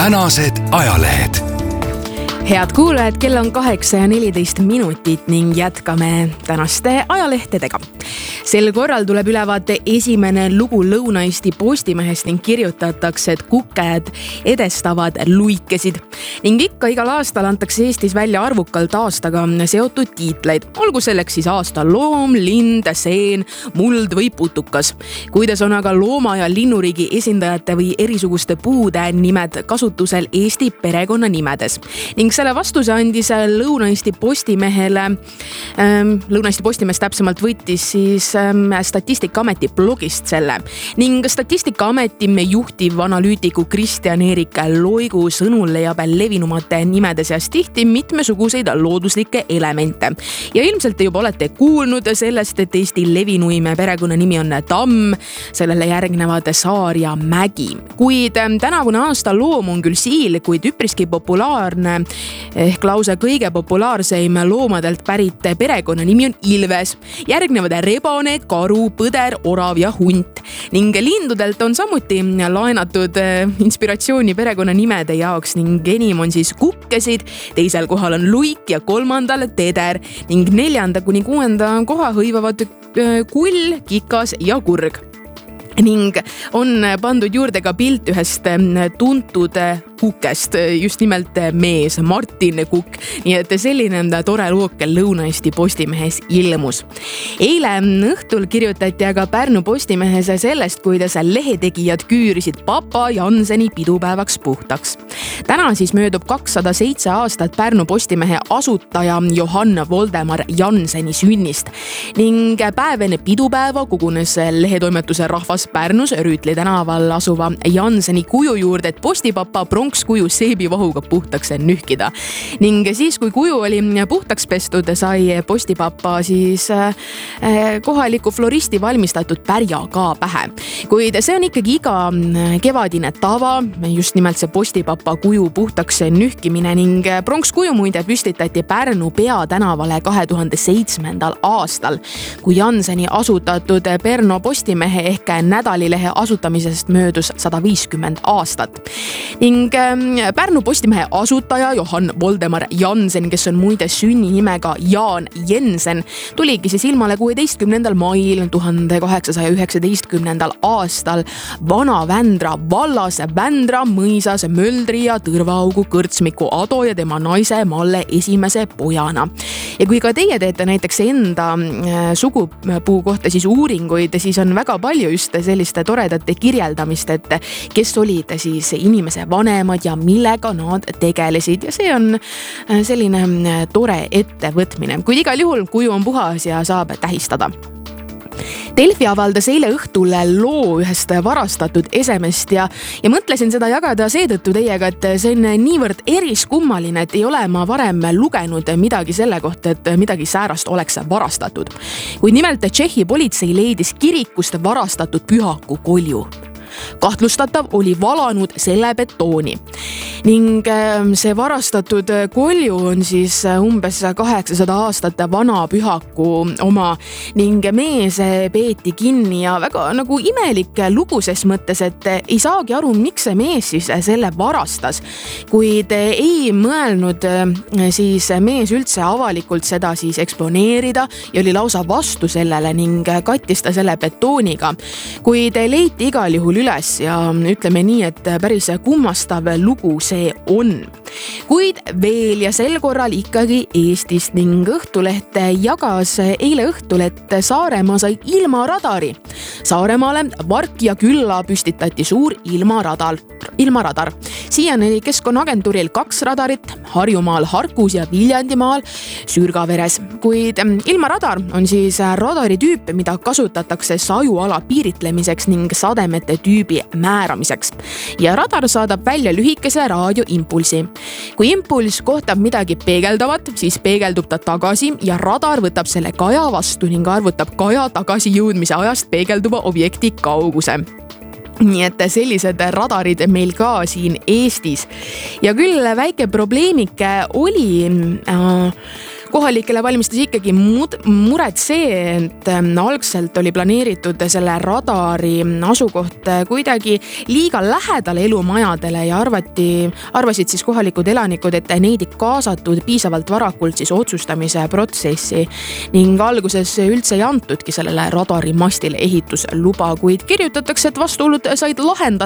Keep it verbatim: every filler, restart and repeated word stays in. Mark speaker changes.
Speaker 1: tänased ajalehed.
Speaker 2: Head kuulajad, kell on kaheksa ja neliteist minutit ning jätkame tänaste ajalehtedega. Sel korral tuleb ülevaate esimene lugu Lõuna-Eesti Postimehest ning kirjutatakse, et kuked edestavad luikesid. Ning ikka igal aastal antakse Eestis välja arvukalt aastaga seotud tiitleid. Olgu selleks siis aasta loom, lind, seen, muld või putukas. Kuidas on aga looma- ja linnuriigi esindajate või erisuguste puude nimed kasutusel Eesti perekonnanimedes. Ning selle vastuse andis Lõuna-Eesti Postimehele, ähm, Lõuna-Eesti Postimees täpsemalt võttis siis ähm, Statistikaameti blogist selle. Ning Statistikaameti juhtiv analüütiku Kristjan-Erik Loigu sõnul leiab levinumate nimede seas tihti mitmesuguseid looduslikke elemente. Ja ilmselt te juba olete kuulnud sellest, et Eesti levinuime perekonnanimi on Tamm, sellele järgnevad Saar ja Mägi. Kuid tänavune aasta loom on küll siil, kuid üpriski populaarne ehk lause kõige populaarseim loomadelt pärit perekonnanimi on Ilves. Järgnevad rebane, karu, põder, orav ja hunt. Ning lindudelt on samuti laenatud inspiratsiooni perekonnanimede jaoks ning enim on siis kukkesid, teisel kohal on luik ja kolmandal teder ning neljanda kuni kuuenda koha hõivavad kull, kikas ja kurg. Ning on pandud juurde ka pilt ühest tuntud kukest, just nimelt mees Martin Kukk. Nii et selline tore lookel Lõuna-Eesti Postimehes ilmus. Eile õhtul kirjutati aga Pärnu Postimehes sellest, kuidas lehetegijad küürisid papa Janseni pidupäevaks puhtaks. Täna siis möödub kakssada seitse aastat Pärnu Postimehe asutaja Johann Voldemar Janseni sünnist. Ning päev enne pidupäeva kogunes lehetoimetuse rahvas Pärnus Rüütli tänaval asuva Janseni kuju juurde, et postipapa pronkskuju seebivahuga puhtaks nühkida. Ning siis, kui kuju oli puhtaks pestud, sai postipapa siis kohaliku floristi valmistatud pärja ka pähe. Kuid see on ikkagi iga kevadine tava, just nimelt see postipapa kuju puhtaks nühkimine ning pronkskuju muide püstitati Pärnu peatänavale kahe tuhande seitsmendal aastal, kui Janseni asutatud Pärnu Postimehe ehk nädalilehe asutamisest möödus sada viiskümmend aastat. Ning Pärnu Postimehe asutaja Johann Voldemar Jansen, kes on muide sünninimega Jaan Jensen, tuligi siis ilmale kuueteistkümnendal mail tuhande kaheksasaja üheksateistkümnendal aastal Vana Vändra vallas Vändra mõisas Möldri ja Tõrvaaugu kõrtsmiku Ado ja tema naise Malle esimese pojana. Ja kui ka teie teete näiteks enda sugupuu kohta siis uuringuid, siis on väga palju just selliste toredate kirjeldamist, et kes olid siis inimese vanemad ja millega nad tegelesid. Ja see on selline tore ettevõtmine, kuid igal juhul kuju on puhas ja saab tähistada. Delfi avaldas eile õhtul loo ühest varastatud esemest ja, ja mõtlesin seda jagada seetõttu teiega, et see on niivõrd eriskummaline, et ei ole ma varem lugenud midagi selle kohta, et midagi säärast oleks varastatud. Kuid nimelt Tšehhi politsei leidis kirikust varastatud pühaku kolju. Kahtlustatav oli valanud selle betooni. Ning see varastatud kolju on siis umbes kaheksasada aastat vana pühaku oma ning mees peeti kinni ja väga nagu imelik lugu ses mõttes, et ei saagi aru, miks see mees siis selle varastas. Kuid ei mõelnud siis mees üldse avalikult seda siis eksponeerida ja oli lausa vastu sellele ning kattis ta selle betooniga. Kuid leiti igal juhul üles ja ütleme nii, et päris kummastav lugu see on. Kuid veel ja sel korral ikkagi Eestist ning Õhtuleht jagas eile õhtul, et Saaremaa sai ilmaradari. Saaremaale Vark ja Külla püstitati suur ilmaradar. ilmaradar. Siiani oli Keskkonnaagentuuril kaks radarit, Harjumaal Harkus ja Viljandimaal Sürgaveres. Kuid ilmaradar on siis radari tüüp, mida kasutatakse sajuala piiritlemiseks ning sademete tüübi määramiseks. Ja radar saadab välja lühikese raadioimpulsi. Kui impulss kohtab midagi peegeldavat, siis peegeldub ta tagasi ja radar võtab selle kaja vastu ning arvutab kaja tagasi jõudmise ajast peegelduva objekti kauguse. Nii et sellised radarid meil ka siin Eestis. Ja küll väike probleemike oli, Kohalikele valmistas ikkagi muret see, et algselt oli planeeritud selle radari asukoht kuidagi liiga lähedal elumajadele ja arvati, arvasid siis kohalikud elanikud, et neid ei kaasatud piisavalt varakult siis otsustamise protsessi ning alguses üldse ei antudki sellele radarimastile ehitusluba, kuid kirjutatakse, et vastuolud said lahendatud